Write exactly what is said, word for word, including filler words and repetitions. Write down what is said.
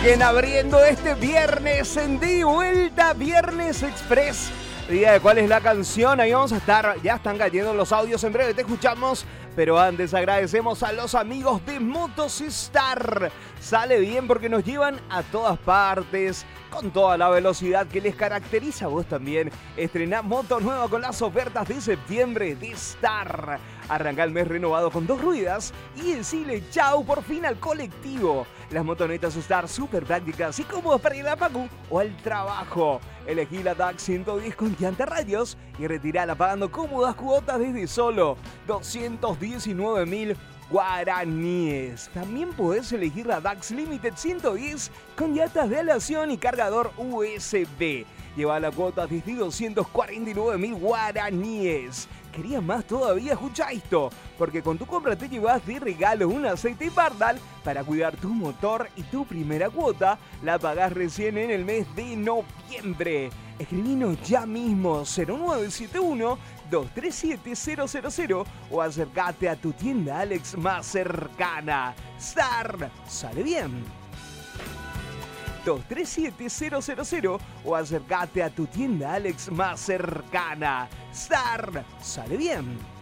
En abriendo este viernes en De Vuelta, Viernes Express. Día de cuál es la canción, ahí vamos a estar, ya están cayendo los audios, en breve te escuchamos, pero antes agradecemos a los amigos de Motostar. Sale bien porque nos llevan a todas partes, con toda la velocidad que les caracteriza. Vos también estrená moto nueva con las ofertas de septiembre de Star. Arranca el mes renovado con dos ruedas y decile chau por fin al colectivo. Las motonetas Star súper prácticas y cómodas para ir a Pacu o al trabajo. Elegí la D A X ciento diez con llanta radios y retirala pagando cómodas cuotas desde solo doscientos diecinueve mil guaraníes. También podés elegir la D A X Limited ciento diez con llantas de aleación y cargador U S B. Lleva la cuota desde doscientos cuarenta y nueve mil guaraníes. ¿Querías más todavía? Escucha esto, porque con tu compra te llevas de regalo un aceite Bardal para cuidar tu motor y tu primera cuota la pagás recién en el mes de noviembre. Escribinos ya mismo cero nueve siete uno, dos tres siete, cero cero cero o acércate a tu tienda Alex más cercana. Star, sale bien. dos tres siete, cero cero cero o acércate a tu tienda Alex más cercana. Star, sale bien.